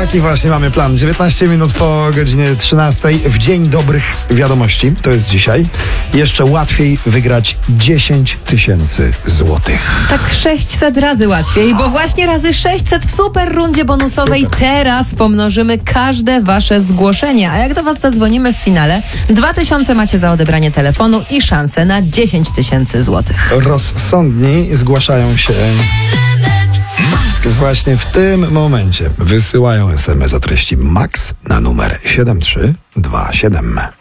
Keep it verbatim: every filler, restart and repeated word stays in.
Taki właśnie mamy plan. dziewiętnaście minut po godzinie trzynastej. W dzień dobrych wiadomości, to jest dzisiaj, jeszcze łatwiej wygrać dziesięć tysięcy złotych. Tak sześćset razy łatwiej, bo właśnie razy sześćset w super rundzie bonusowej Super. teraz pomnożymy każde wasze zgłoszenia. A jak do was zadzwonimy w finale, dwa tysiące macie za odebranie telefonu i szansę na dziesięć tysięcy złotych. Rozsądni zgłaszają się właśnie w tym momencie. Wysyłają es em es o treści MAX na numer siedem trzy dwa siedem.